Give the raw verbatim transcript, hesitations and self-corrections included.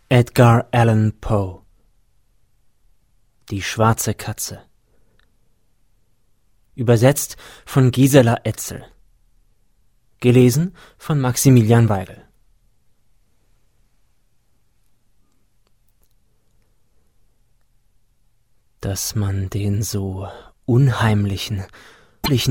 Edgar Allan Poe. Die schwarze Katze. Übersetzt von Gisela Etzel. Gelesen von Maximilian Weigel. Dass man den so unheimlichen